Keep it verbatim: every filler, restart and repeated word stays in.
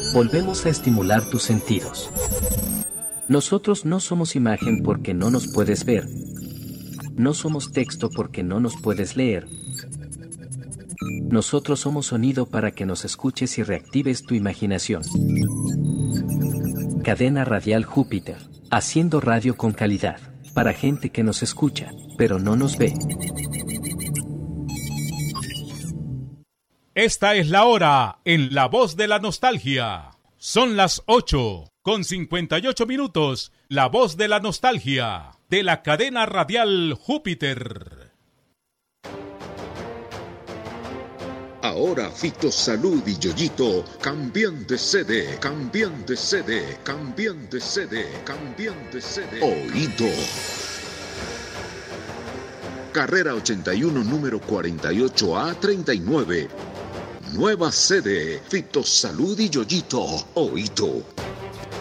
Volvemos a estimular tus sentidos. Nosotros no somos imagen porque no nos puedes ver. No somos texto porque no nos puedes leer. Nosotros somos sonido para que nos escuches y reactives tu imaginación. Cadena Radial Júpiter, haciendo radio con calidad, para gente que nos escucha, pero no nos ve. Esta es la hora en La Voz de la Nostalgia. Son las ocho con cincuenta y ocho minutos. La Voz de la Nostalgia, de la Cadena Radial Júpiter. Ahora Fito Salud y Yoyito cambian de sede, cambian de sede, cambian de sede, cambian de sede. Oído. Carrera ochenta y uno, número cuarenta y ocho A treinta y nueve. Nueva sede, Fito Salud y Yoyito, Oído.